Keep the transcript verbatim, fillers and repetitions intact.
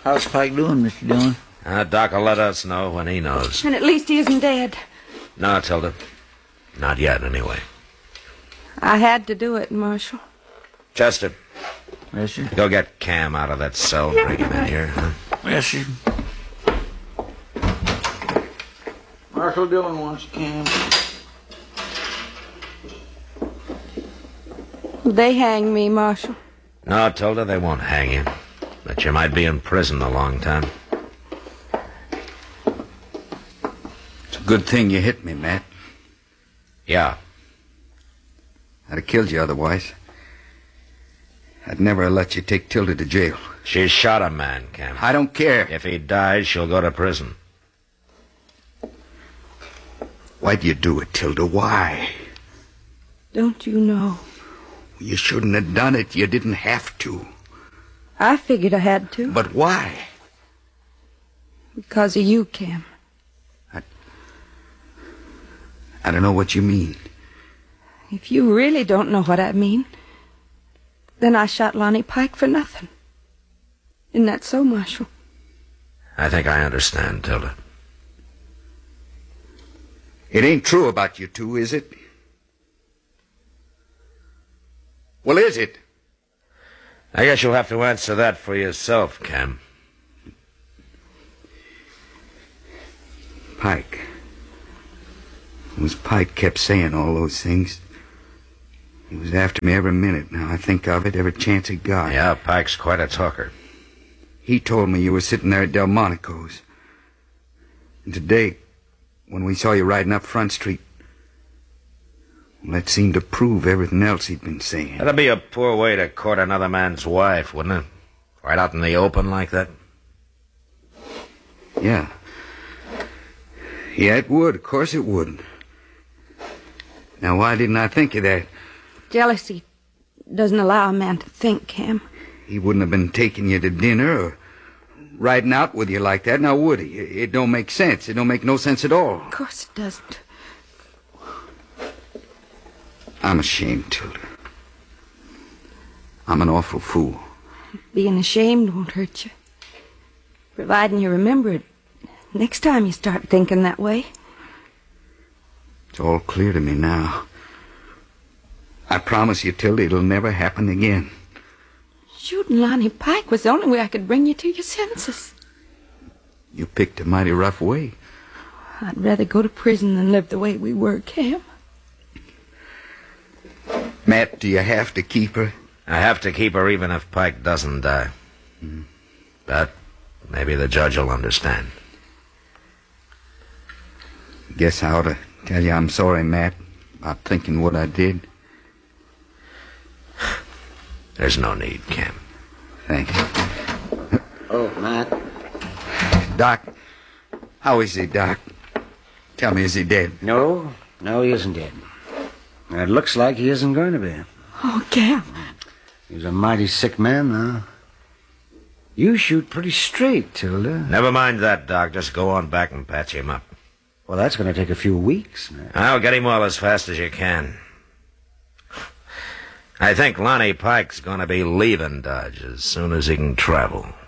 How's Pike doing, Mister Dillon? Uh, Doc will let us know when he knows. And at least he isn't dead. No, Tilda. Not yet, anyway. I had to do it, Marshal. Chester. Yes, sir. Go get Cam out of that cell. Bring him in here, huh? Yes, sir. Marshal Dillon wants Cam. They hang me, Marshal. No, Tilda, they won't hang you. But you might be in prison a long time. It's a good thing you hit me, Matt. Yeah. I'd have killed you otherwise. I'd never have let you take Tilda to jail. She shot a man, Cam. I don't care. If he dies, she'll go to prison. Why'd you do it, Tilda? Why? Don't you know? You shouldn't have done it. You didn't have to. I figured I had to. But why? Because of you, Cam. I, I don't know what you mean. If you really don't know what I mean, then I shot Lonnie Pike for nothing. Isn't that so, Marshal? I think I understand, Tilda. It ain't true about you two, is it? Well, is it? I guess you'll have to answer that for yourself, Cam. Pike. It was Pike kept saying all those things. He was after me every minute. Now I think of it, every chance he got. Yeah, Pike's quite a talker. He told me you were sitting there at Delmonico's. And today, when we saw you riding up Front Street, well, that seemed to prove everything else he'd been saying. That'd be a poor way to court another man's wife, wouldn't it? Right out in the open like that? Yeah. Yeah, it would. Of course it would. Now, why didn't I think of that? Jealousy doesn't allow a man to think, Cam. He wouldn't have been taking you to dinner or riding out with you like that, now would he? It don't make sense. It don't make no sense at all. Of course it doesn't. I'm ashamed, Tilda. I'm an awful fool. Being ashamed won't hurt you. Providing you remember it next time you start thinking that way. It's all clear to me now. I promise you, Tilda, it'll never happen again. Shooting Lonnie Pike was the only way I could bring you to your senses. You picked a mighty rough way. I'd rather go to prison than live the way we were, Cam. Matt, do you have to keep her? I have to keep her even if Pike doesn't die. Mm. But maybe the judge will understand. Guess I ought to tell you I'm sorry, Matt, about thinking what I did. There's no need, Cam. Thanks. Oh, Matt. Doc, how is he, Doc? Tell me, is he dead? No, no, he isn't dead. It looks like he isn't going to be. Oh, Cam. He's a mighty sick man, though. You shoot pretty straight, Tilda. Never mind that, Doc. Just go on back and patch him up. Well, that's going to take a few weeks, man. I'll get him well as fast as you can. I think Lonnie Pike's going to be leaving Dodge as soon as he can travel.